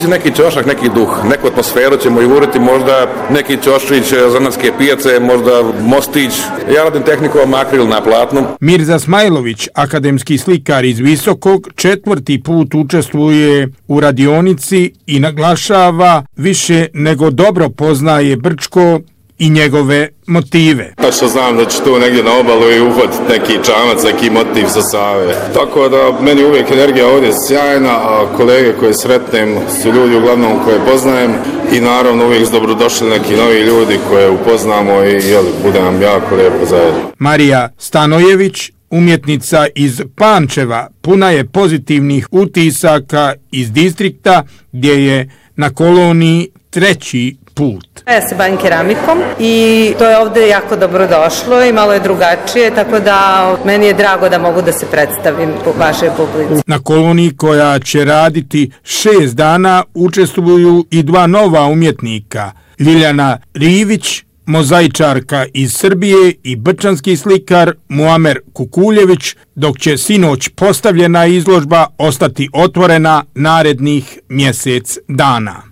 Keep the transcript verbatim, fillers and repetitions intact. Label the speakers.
Speaker 1: Neki ćošak, neki duh, neku atmosferu ćemo i uriti, možda neki ćoščić zanatske pijace, možda mostić. Ja radim tehnikom akril na platnu.
Speaker 2: Mirza Smajlović, akademski slikar iz Visokog, četvrti put učestvuje u radionici i naglašava više nego dobro poznaje Brčko i njegove motive.
Speaker 3: Tačno znam da ću tu negdje na obalu i uhvatiti neki čamac, neki motiv sa Save. Tako da meni uvijek energija ovdje sjajna, a kolege koje sretnem su ljudi uglavnom koje poznajem i naravno uvijek su dobrodošli neki novi ljudi koje upoznamo i jeli, bude nam jako lijepo zajedno.
Speaker 2: Marija Stanojević, umjetnica iz Pančeva, puna je pozitivnih utisaka iz distrikta gdje je na koloniji treći put.
Speaker 4: Ja se bavim keramikom i to je ovdje jako dobro došlo i malo je drugačije, tako da meni je drago da mogu da se predstavim u vašoj publici.
Speaker 2: Na koloniji koja će raditi šest dana učestvuju i dva nova umjetnika, Ljiljana Rivić, mozaičarka iz Srbije i brčanski slikar Muamer Kukuljević, dok će sinoć postavljena izložba ostati otvorena narednih mjesec dana.